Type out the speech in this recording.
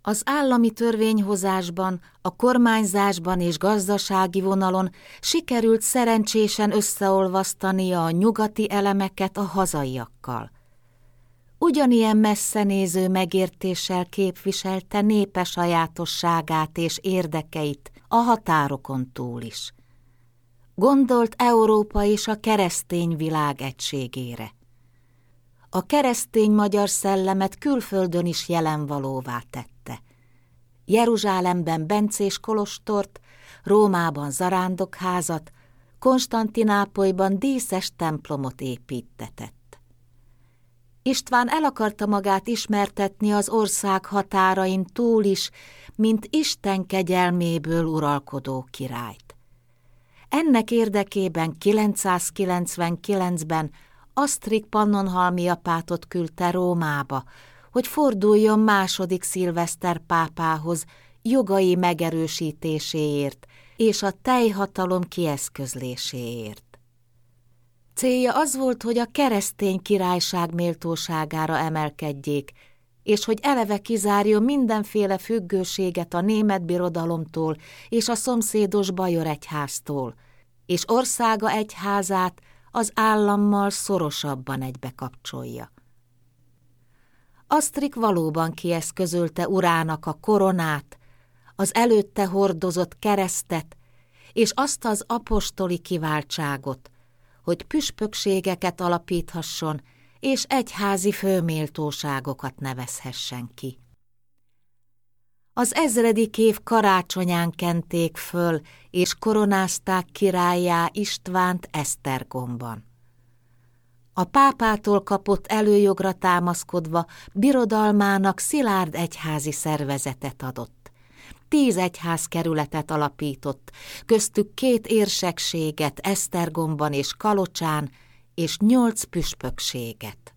Az állami törvényhozásban, a kormányzásban és gazdasági vonalon sikerült szerencsésen összeolvasztania a nyugati elemeket a hazaiakkal. Ugyanilyen messzenéző megértéssel képviselte népe sajátosságát és érdekeit a határokon túl is. Gondolt Európa és a keresztény világ egységére. A keresztény magyar szellemet külföldön is jelenvalóvá tette. Jeruzsálemben bencés kolostort, Rómában zarándokházat, Konstantinápolyban díszes templomot építtetett. István el akarta magát ismertetni az ország határain túl is, mint Isten kegyelméből uralkodó királyt. Ennek érdekében 999-ben Asztrik Pannonhalmi apátot küldte Rómába, hogy forduljon második Szilveszter pápához jogai megerősítéséért és a teljhatalom kieszközléséért. Célja az volt, hogy a keresztény királyság méltóságára emelkedjék, és hogy eleve kizárjon mindenféle függőséget a német birodalomtól és a szomszédos bajor egyháztól, és országa egyházát az állammal szorosabban egybekapcsolja. Asztrik valóban kieszközölte urának a koronát, az előtte hordozott keresztet, és azt az apostoli kiváltságot, hogy püspökségeket alapíthasson, és egyházi főméltóságokat nevezhessen ki. Az 1000. év karácsonyán kenték föl, és koronázták királlyá Istvánt Esztergomban. A pápától kapott előjogra támaszkodva birodalmának szilárd egyházi szervezetet adott. 10 egyházkerületet alapított, köztük 2 érsekséget Esztergomban és Kalocsán, és 8 püspökséget.